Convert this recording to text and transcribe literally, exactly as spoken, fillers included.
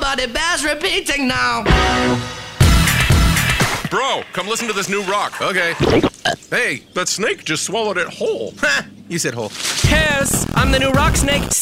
but it bears repeating now. Bro, come listen to this new rock. Okay. Hey, that snake just swallowed it whole. You said whole. Yes, I'm the new rock snake.